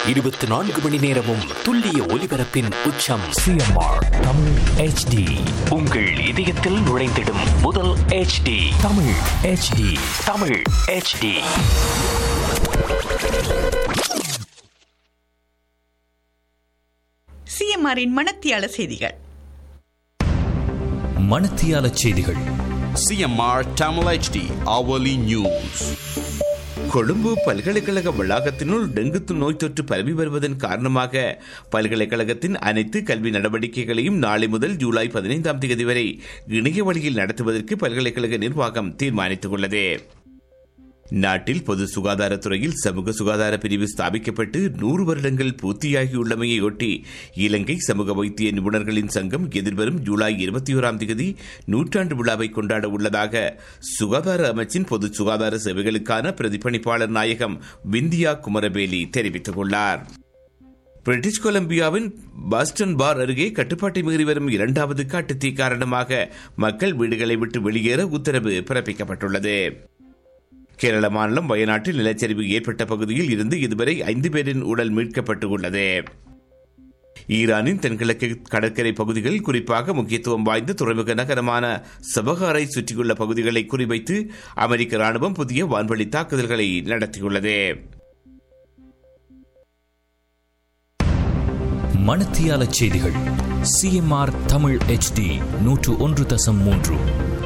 24 மணி நேரமும் துல்லிய ஒலிபரப்பின் உச்சம். CMR Tamil HD. உங்கள் இதயத்தில் நுழைந்திடும் முதல் HD. Tamil HD. Tamil HD. சிஎம்ஆரின் மணத்தியால செய்திகள். மணத்தியால செய்திகள். CMR Tamil HD hourly news. Colombo பல்கலைக்கழக வளாகத்தினுள் டெங்கு நோய் தொற்று பரவி வருவதன் காரணமாக பல்கலைக்கழகத்தின் அனைத்து கல்வி நடவடிக்கைகளையும் நாளை முதல் ஜூலை 15ஆம் தேதி வரை இணைய வழியில் நடத்துவதற்கு பல்கலைக்கழக நிர்வாகம் தீர்மானித்துள்ளது. நாட்டில் பொது சுகாதாரத்துறையில் சமூக சுகாதார பிரிவு ஸ்தாபிக்கப்பட்டு 100 வருடங்கள் பூர்த்தியாகியுள்ளமையொட்டி இலங்கை சமூக வைத்திய நிபுணர்களின் சங்கம் எதிர்வரும் ஜூலை 21ஆம் தேதி நூற்றாண்டு விழாவை கொண்டாட உள்ளதாக சுகாதார அமைச்சின் பொது சுகாதார சேவைகளுக்கான பிரதிபலிப்பாளர் நாயகம் விந்தியா குமரவேலி தெரிவித்துள்ளார். பிரிட்டிஷ் கொலம்பியாவின் பாஸ்டன் பார் அருகே கட்டுப்பாட்டை மீறி வரும் 2வது காட்டுத்தீ காரணமாக மக்கள் வீடுகளை விட்டு வெளியேற உத்தரவு பிறப்பிக்கப்பட்டுள்ளது. கேரள மாநிலம் வயநாட்டில் நிலச்சரிவு ஏற்பட்ட பகுதியில் இருந்து இதுவரை 5 பேரின் உடல் மீட்கப்பட்டுள்ளது. ஈரானின் தென்கிழக்கு கடற்கரை பகுதிகள், குறிப்பாக முக்கியத்துவம் வாய்ந்த துறைமுக நகரமான சபகாரை சுற்றியுள்ள பகுதிகளை குறிவைத்து அமெரிக்க ராணுவம் புதிய வான்வழி தாக்குதல்களை நடத்தியுள்ளது. மணத்தியால செய்திகள். CMR Tamil HD 101.3.